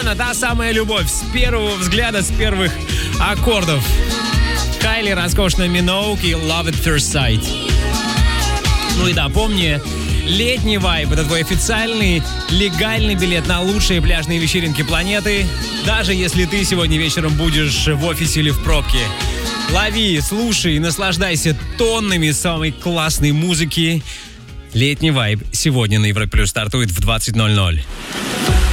Риhanna, та самая любовь с первого взгляда, с первых аккордов. Кайли, роскошная Minogue и Love at First Sight. Ну и да, помни, летний вайб — это твой официальный, легальный билет на лучшие пляжные вечеринки планеты, даже если ты сегодня вечером будешь в офисе или в пробке. Лови, слушай и наслаждайся тоннами самой классной музыки. Летний вайб сегодня на Европе Плюс стартует в 20:00.